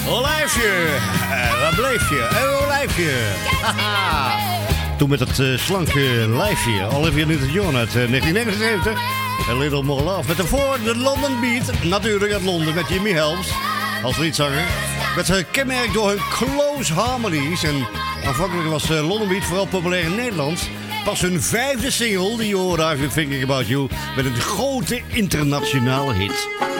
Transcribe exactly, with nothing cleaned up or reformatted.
Olijfje, uh, waar bleef je? Hey, Olijfje. Haha. Toen met dat uh, slanke lijfje, Olivia Newton-John uit uh, negentien negenenzeventig. A Little More Love. Met daarvoor de London Beat, natuurlijk uit Londen, met Jimmy Helms als liedzanger. Werd gekenmerkt door hun close harmonies. En aanvankelijk was uh, London Beat vooral populair in Nederland. Pas hun vijfde single, die je hoorde, I've Been Thinking About You, met een grote internationale hit.